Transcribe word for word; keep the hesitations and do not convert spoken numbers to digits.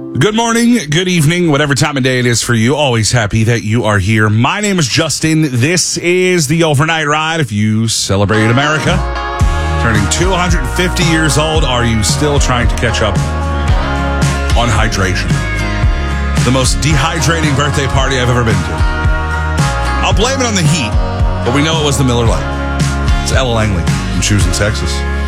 Good morning, good evening, whatever time of day it is for you. Always happy that you are here. My name is Justin. This is the Overnight Ride. If you celebrated America, turning two hundred fifty years old, are you still trying to catch up on hydration? The most dehydrating birthday party I've ever been to. I'll blame it on the heat, but we know it was the Miller Lite. It's Ella Langley from Choosing Texas.